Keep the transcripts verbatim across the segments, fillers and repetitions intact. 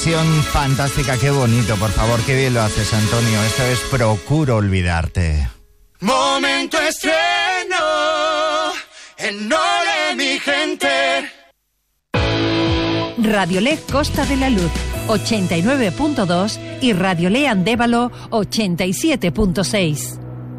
versión fantástica, qué bonito, por favor, qué bien lo haces, Antonio. Esto es Procuro Olvidarte. Momento estreno en Ole mi gente. Radiolé Costa de la Luz ochenta y nueve punto dos y Radiolé Andévalo ochenta y siete punto seis.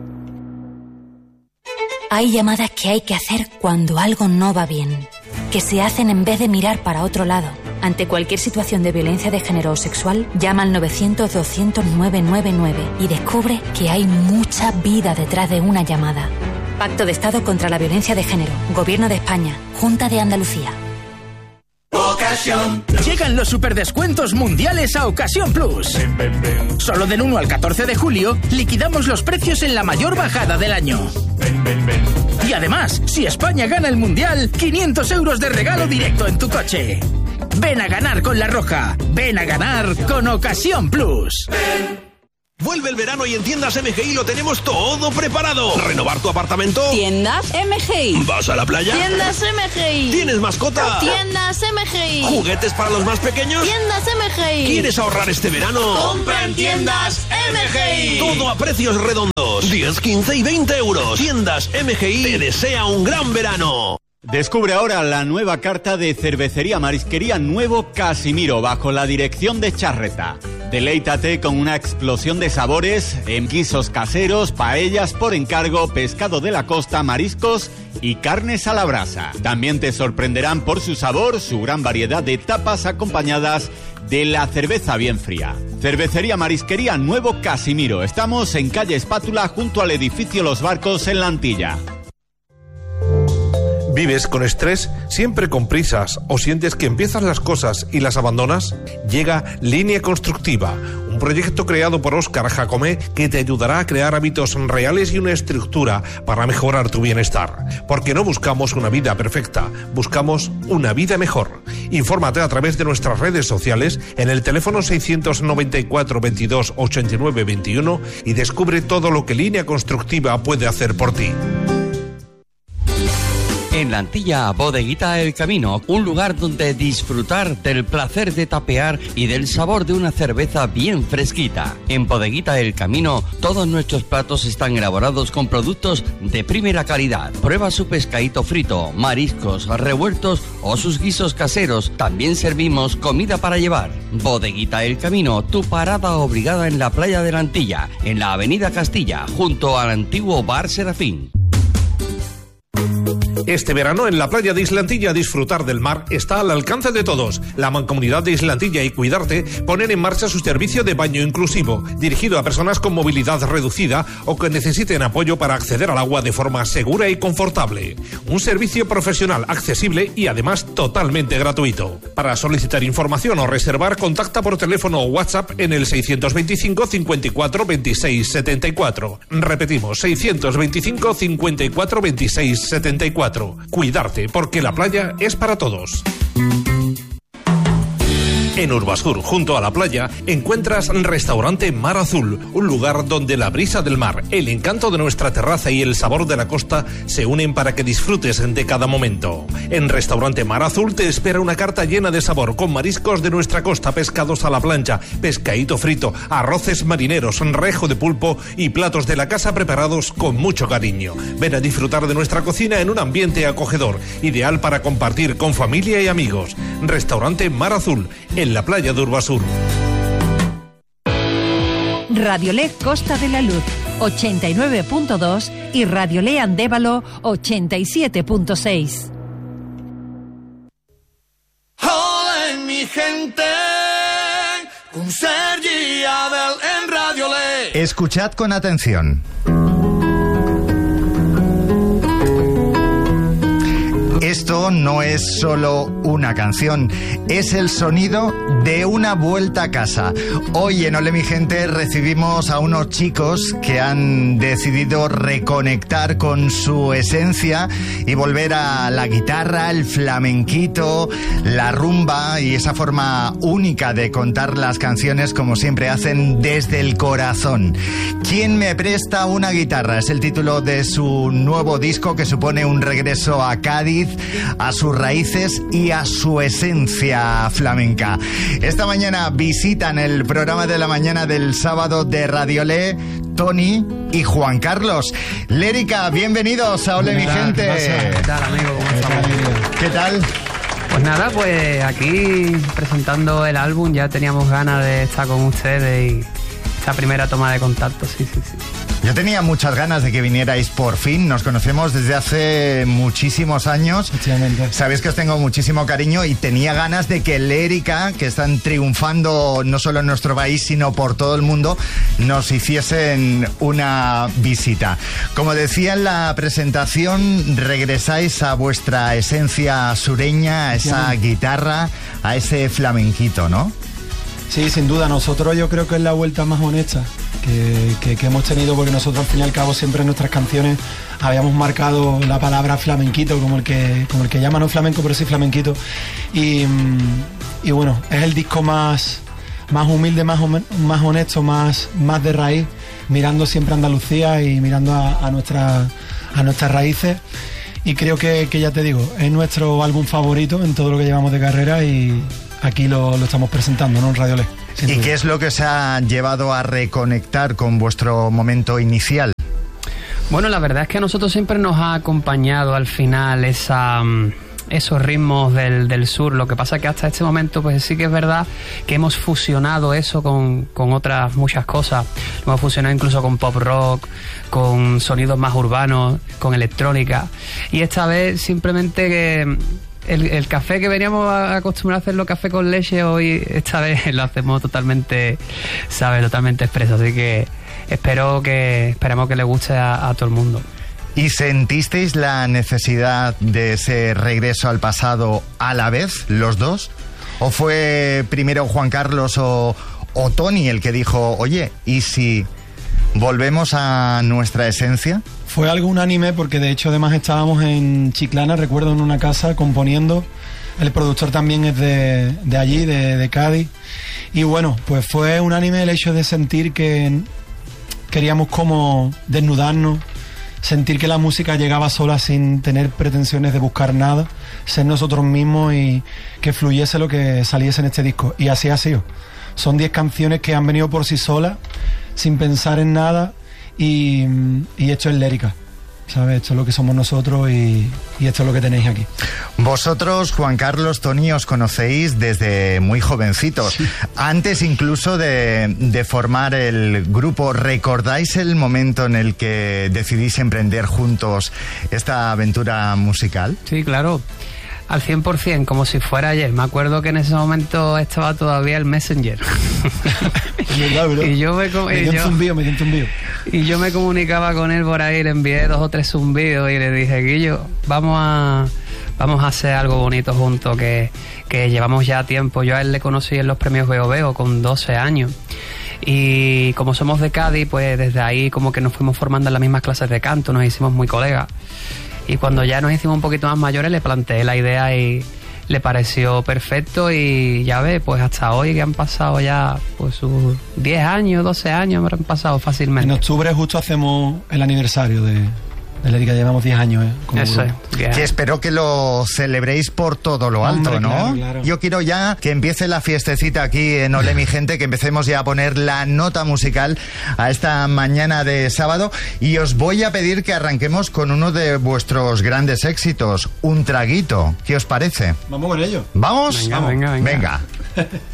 Hay llamadas que hay que hacer cuando algo no va bien, que se hacen en vez de mirar para otro lado. Ante cualquier situación de violencia de género o sexual, llama al novecientos doscientos nueve nueve nueve y descubre que hay mucha vida detrás de una llamada. Pacto de Estado contra la Violencia de Género, Gobierno de España, Junta de Andalucía. Ocasión. Llegan los superdescuentos mundiales a Ocasión Plus. Ven, ven, ven. Solo del uno al catorce de julio liquidamos los precios en la mayor bajada del año. Ven, ven, ven. Y además, si España gana el mundial, quinientos euros de regalo directo en tu coche. Ven a ganar con La Roja. Ven a ganar con Ocasión Plus. Ven. Vuelve el verano y en Tiendas M G I lo tenemos todo preparado. ¿Renovar tu apartamento? Tiendas M G I. ¿Vas a la playa? Tiendas M G I. ¿Tienes mascota? Tiendas M G I. ¿Juguetes para los más pequeños? Tiendas M G I. ¿Quieres ahorrar este verano? Compra en Tiendas M G I. Todo a precios redondos. diez, quince y veinte euros. Tiendas M G I te desea un gran verano. Descubre ahora la nueva carta de Cervecería Marisquería Nuevo Casimiro bajo la dirección de Charreta. Deleítate con una explosión de sabores en guisos caseros, paellas por encargo, pescado de la costa, mariscos y carnes a la brasa. También te sorprenderán por su sabor, su gran variedad de tapas acompañadas de la cerveza bien fría. Cervecería Marisquería Nuevo Casimiro. Estamos en calle Espátula junto al edificio Los Barcos en La Antilla. ¿Vives con estrés? ¿Siempre con prisas? ¿O sientes que empiezas las cosas y las abandonas? Llega Línea Constructiva, un proyecto creado por Óscar Jacomé que te ayudará a crear hábitos reales y una estructura para mejorar tu bienestar. Porque no buscamos una vida perfecta, buscamos una vida mejor. Infórmate a través de nuestras redes sociales en el teléfono seiscientos noventa y cuatro veintidós ochenta y nueve veintiuno y descubre todo lo que Línea Constructiva puede hacer por ti. En La Antilla, Bodeguita El Camino, un lugar donde disfrutar del placer de tapear y del sabor de una cerveza bien fresquita. En Bodeguita El Camino, todos nuestros platos están elaborados con productos de primera calidad. Prueba su pescadito frito, mariscos, revueltos o sus guisos caseros. También servimos comida para llevar. Bodeguita El Camino, tu parada obligada en la playa de La Antilla, en la avenida Castilla, junto al antiguo Bar Serafín. Este verano en la playa de Islantilla disfrutar del mar está al alcance de todos. La Mancomunidad de Islantilla y Cuidarte ponen en marcha su servicio de baño inclusivo, dirigido a personas con movilidad reducida o que necesiten apoyo para acceder al agua de forma segura y confortable. Un servicio profesional, accesible y además totalmente gratuito. Para solicitar información o reservar, contacta por teléfono o WhatsApp en el seiscientos veinticinco cincuenta y cuatro veintiséis setenta y cuatro. Repetimos, seiscientos veinticinco cincuenta y cuatro veintiséis setenta y cuatro. Cuidarte, porque la playa es para todos. En Urbasur, junto a la playa, encuentras Restaurante Mar Azul, un lugar donde la brisa del mar, el encanto de nuestra terraza y el sabor de la costa se unen para que disfrutes de cada momento. En Restaurante Mar Azul te espera una carta llena de sabor, con mariscos de nuestra costa, pescados a la plancha, pescadito frito, arroces marineros, rejo de pulpo y platos de la casa preparados con mucho cariño. Ven a disfrutar de nuestra cocina en un ambiente acogedor, ideal para compartir con familia y amigos. Restaurante Mar Azul, en la playa de Urbasur. Radiolé Costa de la Luz ochenta y nueve punto dos y Radiolé Andévalo ochenta y siete punto seis. Hola mi gente, con Sergi Abel en Radiolé. Escuchad con atención. Esto no es solo una canción, es el sonido de una vuelta a casa. Hoy en Ole mi gente recibimos a unos chicos que han decidido reconectar con su esencia y volver a la guitarra, el flamenquito, la rumba y esa forma única de contar las canciones como siempre hacen desde el corazón. ¿Quién me presta una guitarra? Es el título de su nuevo disco que supone un regreso a Cádiz a sus raíces y a su esencia flamenca. Esta mañana visitan el programa de la mañana del sábado de Radiolé Tony y Juan Carlos. Lérica, bienvenidos a Ole mi gente. ¿Qué tal, amigo? ¿Cómo estamos? ¿Qué tal? Pues nada, pues aquí presentando el álbum, ya teníamos ganas de estar con ustedes y esta primera toma de contacto, sí, sí, sí. Yo tenía muchas ganas de que vinierais por fin. Nos conocemos desde hace muchísimos años. Sabéis que os tengo muchísimo cariño y tenía ganas de que Lérica, que están triunfando no solo en nuestro país, sino por todo el mundo, nos hiciesen una visita. Como decía en la presentación, regresáis a vuestra esencia sureña, a esa guitarra, a ese flamenquito, ¿no? Sí, sin duda. Nosotros yo creo que es la vuelta más honesta que, que, que hemos tenido, porque nosotros al fin y al cabo siempre en nuestras canciones habíamos marcado la palabra flamenquito, como el que, como el que llama, no flamenco, pero sí flamenquito. Y, y bueno, es el disco más, más humilde, más, más honesto, más, más de raíz, mirando siempre a Andalucía y mirando a, a, nuestra, a nuestras raíces. Y creo que, que ya te digo, es nuestro álbum favorito en todo lo que llevamos de carrera y aquí lo, lo estamos presentando, ¿no? En Radiolé. ¿Y qué es lo que os ha llevado a reconectar con vuestro momento inicial? Bueno, la verdad es que a nosotros siempre nos ha acompañado al final esa, esos ritmos del, del sur. Lo que pasa es que hasta este momento pues sí que es verdad que hemos fusionado eso con, con otras muchas cosas. Lo hemos fusionado incluso con pop rock, con sonidos más urbanos, con electrónica. Y esta vez simplemente que... El, el café que veníamos a acostumbrar a hacerlo café con leche, hoy esta vez lo hacemos totalmente, ¿sabes? Totalmente expreso, así que espero que esperemos que le guste a, a todo el mundo. ¿Y sentisteis la necesidad de ese regreso al pasado a la vez, los dos? ¿O fue primero Juan Carlos o, o Tony el que dijo, oye, ¿y si volvemos a nuestra esencia? Fue algo unánime, porque de hecho además estábamos en Chiclana, recuerdo, en una casa componiendo. El productor también es de, de allí, de, de Cádiz. Y bueno, pues fue unánime el hecho de sentir que queríamos como desnudarnos, sentir que la música llegaba sola sin tener pretensiones de buscar nada, ser nosotros mismos y que fluyese lo que saliese en este disco. Y así ha sido. Son diez canciones que han venido por sí solas, sin pensar en nada. Y, y esto es Lérica, ¿sabes? Esto es lo que somos nosotros y, y esto es lo que tenéis aquí. Vosotros, Juan Carlos, Tony, os conocéis desde muy jovencitos, sí. Antes incluso de, de formar el grupo. ¿Recordáis el momento en el que decidís emprender juntos esta aventura musical? Sí, claro. Al cien por ciento, como si fuera ayer. Me acuerdo que en ese momento estaba todavía el Messenger. y yo me, com- me, y yo, zumbido, me zumbido. Y yo me comunicaba con él por ahí, le envié dos o tres zumbidos y le dije, Guillo, vamos a vamos a hacer algo bonito juntos, que, que llevamos ya tiempo. Yo a él le conocí en los premios Veo Veo con doce años. Y como somos de Cádiz, pues desde ahí como que nos fuimos formando en las mismas clases de canto, nos hicimos muy colegas. Y cuando ya nos hicimos un poquito más mayores le planteé la idea y le pareció perfecto, y ya ves, pues hasta hoy que han pasado ya pues sus diez años, doce años, me han pasado fácilmente. En octubre justo hacemos el aniversario de, de Lérica, llevamos diez años. ¿eh? Como Eso grupo. es. Yeah. Que espero que lo celebréis por todo lo alto, Hombre, ¿no? claro, claro. Yo quiero ya que empiece la fiestecita aquí en Ole mi gente, que empecemos ya a poner la nota musical a esta mañana de sábado, y os voy a pedir que arranquemos con uno de vuestros grandes éxitos, Un Traguito. ¿Qué os parece? Vamos con ello. ¿Vamos? Venga, Vamos. venga, venga. venga.